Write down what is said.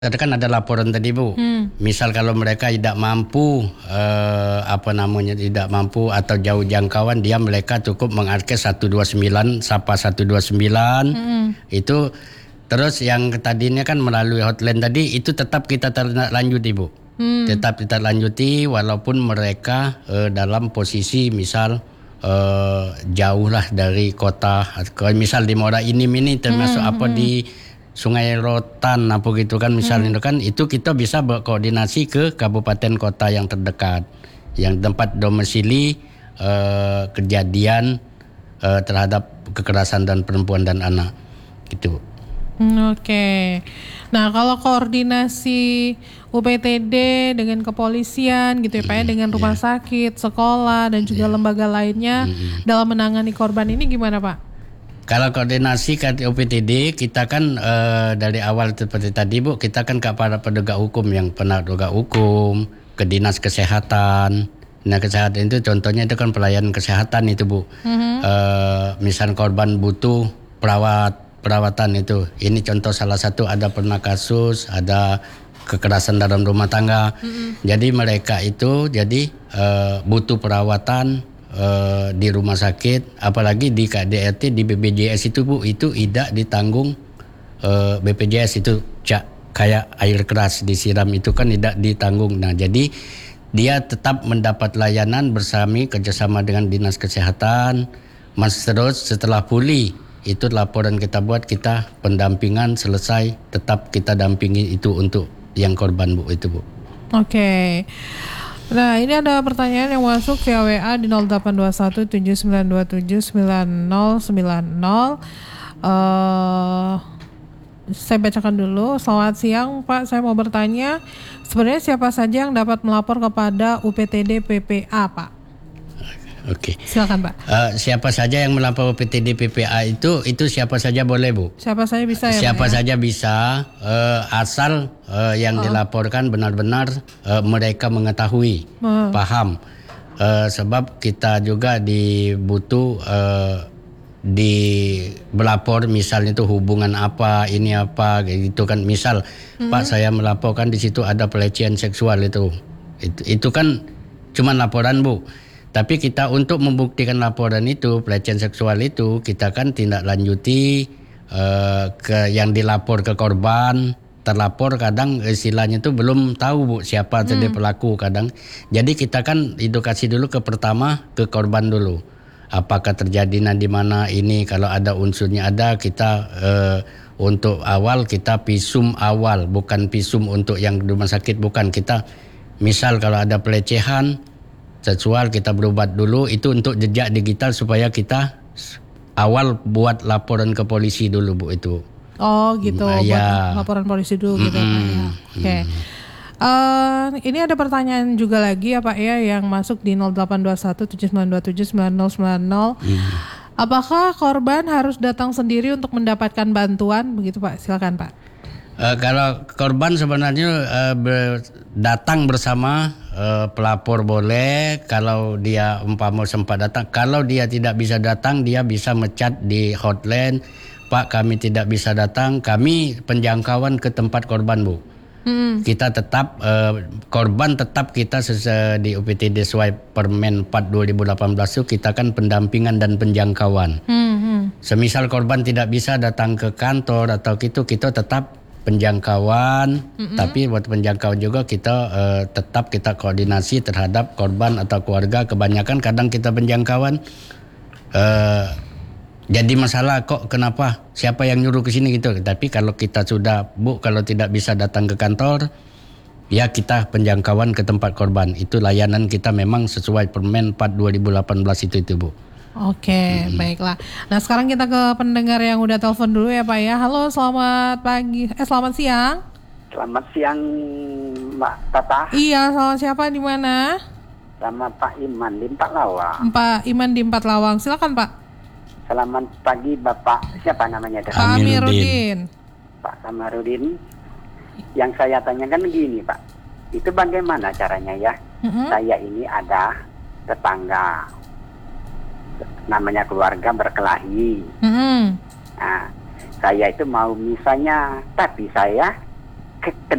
kan ada laporan tadi Bu. Misal kalau mereka tidak mampu tidak mampu atau jauh jangkauan, mereka cukup mengakses 129 Sapa 129. Itu terus yang tadinya kan melalui hotline tadi itu tetap kita lanjuti Bu. Tetap kita lanjuti walaupun mereka dalam posisi misal jauh lah dari kota. Misal di Muara Inim ini termasuk di Sungai Rotan apa gitu kan misalnya kan itu kita bisa berkoordinasi ke kabupaten kota yang terdekat yang tempat domisili kejadian terhadap kekerasan dan perempuan dan anak gitu. Oke. Nah, kalau koordinasi UPTD dengan kepolisian gitu ya Pak ya, dengan rumah sakit, sekolah dan juga lembaga lainnya dalam menangani korban ini gimana Pak? Kalau koordinasi ke UPTD kita kan dari awal seperti tadi Bu, kita kan ke para penegak hukum yang penegak hukum, ke dinas kesehatan. Nah kesehatan itu contohnya itu kan pelayanan kesehatan itu Bu. Misal korban butuh perawatan itu. Ini contoh salah satu ada pernah kasus ada kekerasan dalam rumah tangga. Jadi mereka itu butuh perawatan di rumah sakit, apalagi di KDRT di BPJS itu Bu, itu tidak ditanggung BPJS itu kayak air keras disiram itu kan tidak ditanggung. Nah jadi dia tetap mendapat layanan kerjasama dengan dinas kesehatan. Terus setelah pulih itu laporan kita buat, kita pendampingan selesai, tetap kita dampingi itu untuk yang korban Bu itu Bu. Oke. Nah ini ada pertanyaan yang masuk via WA di 0821 7927 9090. Saya bacakan dulu. Selamat siang Pak, saya mau bertanya, sebenarnya siapa saja yang dapat melapor kepada UPTD PPA Pak? Oke. Silakan Pak. Siapa saja yang melapor UPTD PPA itu siapa saja boleh Bu? Siapa saja bisa ya? Siapa saja bisa, asal yang dilaporkan benar-benar mereka mengetahui, paham. Sebab kita juga dibutuh melapor misalnya itu hubungan apa, ini apa gitu kan. Misal Pak saya melaporkan di situ ada pelecehan seksual itu kan cuma laporan Bu. Tapi kita untuk membuktikan laporan itu, pelecehan seksual itu, kita kan tindak lanjuti ke yang dilapor ke korban. Terlapor kadang istilahnya itu belum tahu Bu siapa tadi pelaku kadang. Jadi kita kan edukasi dulu pertama ke korban dulu. Apakah terjadi di mana ini, kalau ada unsurnya ada, kita untuk awal kita visum awal, bukan visum untuk yang rumah sakit, bukan. Kita misal kalau ada pelecehan seksual kita berobat dulu, itu untuk jejak digital supaya kita awal buat laporan ke polisi dulu Bu itu. Oh gitu, buat laporan polisi dulu gitu Pak ya. Oke. Ini ada pertanyaan juga lagi ya Pak ya yang masuk di 0821 7927 9090. Apakah korban harus datang sendiri untuk mendapatkan bantuan begitu Pak? Silakan Pak. Kalau korban sebenarnya datang bersama pelapor boleh, kalau dia umpama sempat datang. Kalau dia tidak bisa datang, dia bisa mecat di hotline, Pak kami tidak bisa datang, kami penjangkauan ke tempat korban Bu. Kita tetap korban tetap kita di UPTD sesuai Permen 4 2018 itu kita kan pendampingan dan penjangkauan. Semisal korban tidak bisa datang ke kantor atau gitu, kita tetap penjangkauan, tapi buat penjangkauan juga kita tetap kita koordinasi terhadap korban atau keluarga. Kebanyakan kadang kita penjangkauan jadi masalah kok kenapa, siapa yang nyuruh ke sini gitu. Tapi kalau kita sudah Bu, kalau tidak bisa datang ke kantor, ya kita penjangkauan ke tempat korban. Itu layanan kita memang sesuai Permen 4 2018 itu Bu. Oke, baiklah. Nah sekarang kita ke pendengar yang udah telepon dulu ya Pak ya. Halo, selamat pagi. Selamat siang. Selamat siang Mbak Tata. Iya, selamat siapa di mana? Sama Pak Iman di Empat Lawang. Pak Iman di Empat Lawang. Silakan Pak. Selamat pagi Bapak. Siapa namanya? Pak Amiruddin. Pak Samarudin. Yang saya tanyakan gini Pak. Itu bagaimana caranya ya? Saya ini ada tetangga, namanya keluarga berkelahi. Nah, saya itu mau misalnya, tapi saya kena